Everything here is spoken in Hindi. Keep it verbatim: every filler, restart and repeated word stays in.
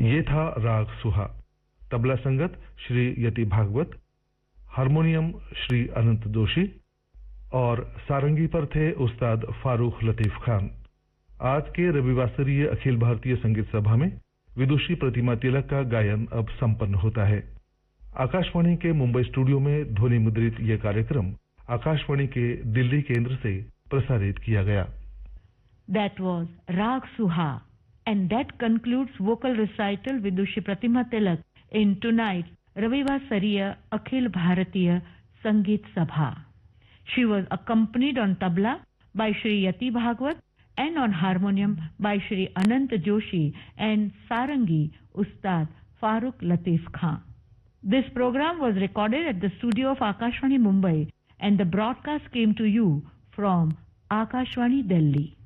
ये था राग सुहा। तबला संगत श्री यति भागवत, हारमोनियम श्री अनंत जोशी और सारंगी पर थे उस्ताद फारूक लतीफ खान। आज के रविवासरीय अखिल भारतीय संगीत सभा में विदुषी प्रतिमा तिलक का गायन अब संपन्न होता है। आकाशवाणी के मुंबई स्टूडियो में ध्वनि मुद्रित यह कार्यक्रम आकाशवाणी के दिल्ली केंद्र से प्रसारित किया गया। That was Rag Suha, and that concludes vocal recital Vidushi Pratima Tilak in tonight's Ravivasariya Akhil Bharatiya Sangeet Sabha. She was accompanied on tabla by Shri Yati Bhagwat and on harmonium by Shri Anant Joshi and Sarangi Ustad Farooq Latif Khan. This program was recorded at the studio of Akashvani Mumbai, and the broadcast came to you from Akashvani Delhi.